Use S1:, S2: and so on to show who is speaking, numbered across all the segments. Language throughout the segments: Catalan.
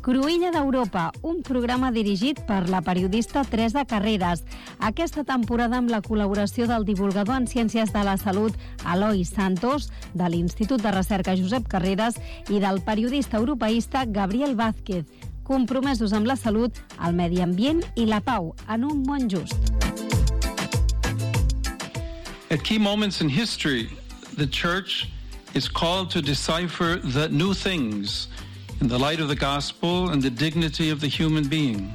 S1: Cruïlla d'Europa, un programa dirigit per la periodista Teresa Carreras. Aquesta temporada amb la col·laboració del divulgador en Ciències de la Salut Eloi Santos, de l'Institut de Recerca Josep Carreras i del periodista europeista Gabriel Vázquez, compromesos amb la salut, el medi ambient i la pau en un món just.
S2: At key moments in history, the Church is called to decipher the new things in the light of the gospel and the dignity of the human being.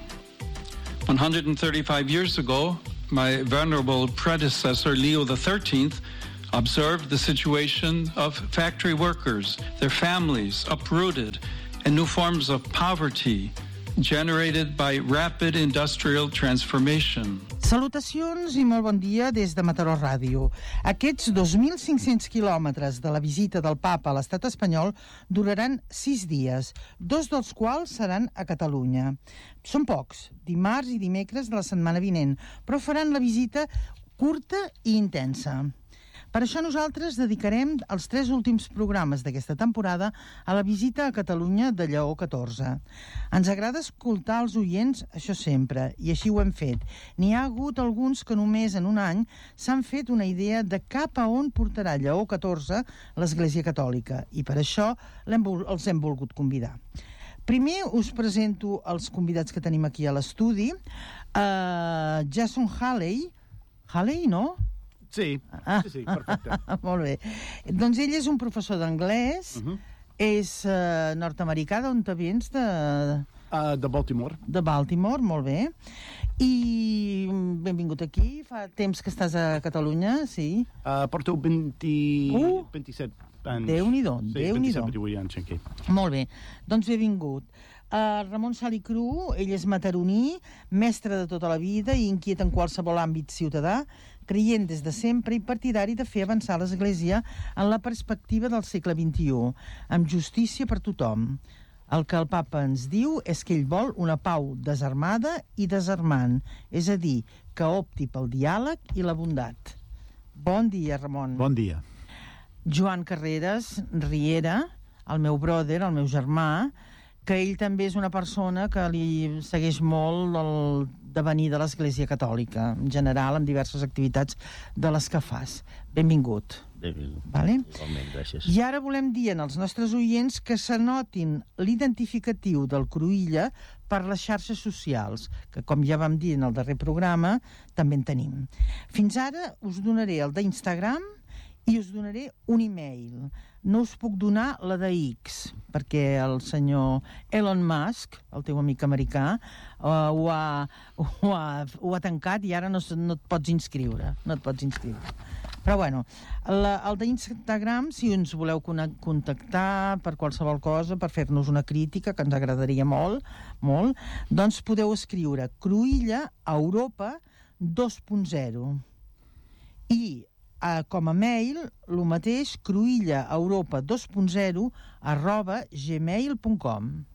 S2: 135 years ago, my venerable predecessor, Leo XIII, observed the situation of factory workers, their families uprooted, and new forms of poverty generated by rapid industrial transformation.
S3: Salutacions i molt bon dia des de Mataró Ràdio. Aquests 2.500 quilòmetres de la visita del Papa a l'estat espanyol duraran 6 dies, 2 dels quals seran a Catalunya. Són pocs, dimarts i dimecres de la setmana vinent, però faran la visita curta i intensa. Per això nosaltres dedicarem els 3 últims programes d'aquesta temporada a la visita a Catalunya de Lleó XIV. Ens agrada escoltar els oients, això sempre, i així ho hem fet. N'hi ha hagut alguns que només en un any s'han fet una idea de cap a on portarà Lleó XIV l'Església Catòlica, i per això els hem volgut convidar. Primer us presento els convidats que tenim aquí a l'estudi. Jason Halley, no?
S4: Sí, perfecte.
S3: Molt bé. Doncs ell és un professor d'anglès, és nord-americà, d'on te vens?
S4: De Baltimore.
S3: De Baltimore, molt bé. I benvingut aquí. Fa temps que estàs a Catalunya, sí?
S4: Porto 27 anys.
S3: Déu-n'hi-do,
S4: Sí,
S3: Déu-n'hi-do.
S4: 27 anys aquí.
S3: Molt bé, doncs benvingut. Ramon Salicru, ell és mataroní, mestre de tota la vida i inquiet en qualsevol àmbit ciutadà, creient des de sempre i partidari de fer avançar l'Església en la perspectiva del segle XXI, amb justícia per tothom. El que el papa ens diu és que ell vol una pau desarmada i desarmant, és a dir, que opti pel diàleg i la bondat. Bon dia, Ramon.
S5: Bon dia.
S3: Joan Carreras Riera, el meu brother, el meu germà, que ell també és una persona que li segueix molt el devenir de l'Església Catòlica, en general, amb diverses activitats de les que fas. Benvingut.
S5: Benvingut.
S3: Vale?
S5: Igualment, gràcies.
S3: I ara volem dir als nostres oients que s'anotin l'identificatiu del Cruïlla per les xarxes socials, que com ja vam dir en el darrer programa, també en tenim. Fins ara us donaré el d'Instagram i us donaré un e-mail. No us puc donar la de X, perquè el senyor Elon Musk, el teu amic americà, ho ha tancat i ara no et pots inscriure. No et pots inscriure. Però bueno, el d'Instagram, si ens voleu contactar per qualsevol cosa, per fer-nos una crítica, que ens agradaria molt, doncs podeu escriure Cruïlla Europa 2.0. I com a mail, el mateix, cruïllaeuropa2.0 @gmail.com.